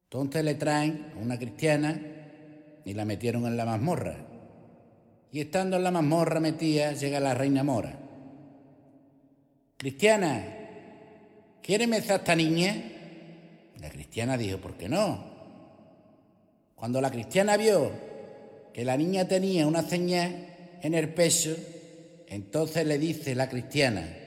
Entonces le traen a una cristiana y la metieron en la mazmorra. Y estando en la mazmorra metida, llega la reina mora. Cristiana, ¿quieres besar a esta niña? La cristiana dijo, ¿por qué no? Cuando la cristiana vio que la niña tenía una señal en el pecho, entonces le dice la cristiana,